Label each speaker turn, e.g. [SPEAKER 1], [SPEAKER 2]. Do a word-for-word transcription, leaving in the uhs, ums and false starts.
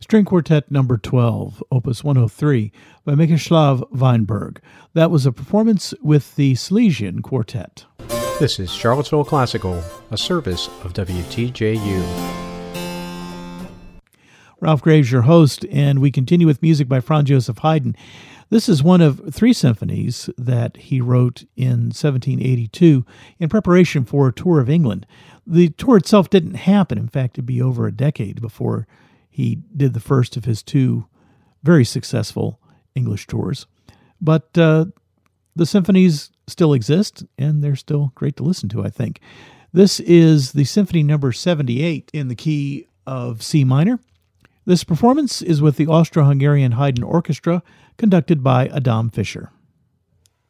[SPEAKER 1] String Quartet Number twelve, Opus one oh three, by Mieczyslaw Weinberg. That was a performance with the Silesian Quartet.
[SPEAKER 2] This is Charlottesville Classical, a service of W T J U.
[SPEAKER 1] Ralph Graves, your host, and we continue with music by Franz Joseph Haydn. This is one of three symphonies that he wrote in seventeen eighty-two in preparation for a tour of England. The tour itself didn't happen. In fact, it'd be over a decade before he did the first of his two very successful English tours. But uh, the symphonies still exist, and they're still great to listen to, I think. This is the Symphony Number seventy-eight in the key of C minor. This performance is with the Austro-Hungarian Haydn Orchestra, conducted by Adam Fischer.